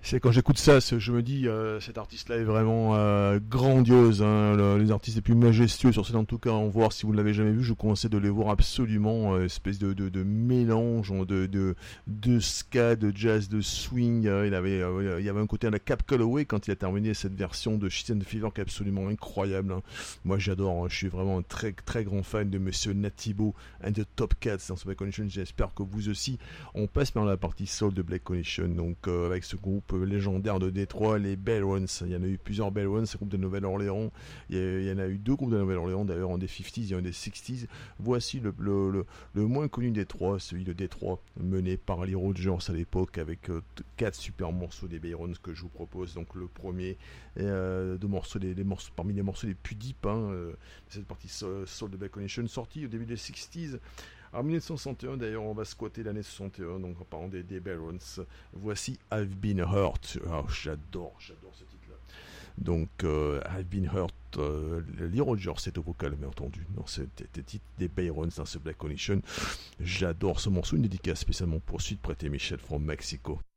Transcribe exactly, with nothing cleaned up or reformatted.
C'est quand j'écoute ça, c'est- je me dis, euh, cet artiste-là est vraiment euh, grandiose. Hein, le- les artistes les plus majestueux sur scène, en tout cas, en voir. Si vous ne l'avez jamais vu, je vous conseille de les voir absolument. Euh, espèce de, de, de mélange hein, de, de, de ska, de jazz, de swing. Euh, il avait, euh, il y avait un côté à la Cap Calloway quand il a terminé cette version de Shit and Fever qui est absolument incroyable. Hein. Moi, j'adore. Hein, je suis vraiment un très très grand fan de Monsieur Natibo and the Top Cats dans ce Black Condition. J'espère que vous aussi. On passe par la partie soul de Black Condition, donc euh, avec ce groupe légendaire de Détroit, les Bellrons. Il y en a eu plusieurs Bellrons, ce groupe de Nouvelle-Orléans. Il y, a, il y en a eu deux groupes de Nouvelle-Orléans, d'ailleurs, en des cinquantaines et un des sixties. Voici le, le, le, le moins connu des trois, celui de Détroit, mené par Lee Rogers à l'époque, avec euh, quatre super morceaux des Bellrons que je vous propose. Donc le premier, euh, deux morceaux, des, des morceaux, parmi les morceaux les plus deep, hein, euh, cette partie soul, soul de Black Condition, sortie au début des sixties. En mille neuf cent soixante et un, d'ailleurs, on va squatter l'année soixante et un, donc en parlant des, des Barons. Voici I've Been Hurt. Oh, j'adore, j'adore ce titre-là. Donc, euh, I've Been Hurt. Euh, Lee Rogers, c'est au vocal, bien entendu. Dans ce titre des Barons, dans ce Black Condition. J'adore ce morceau. Une dédicace spécialement pour Suite Prêté Michel from Mexico.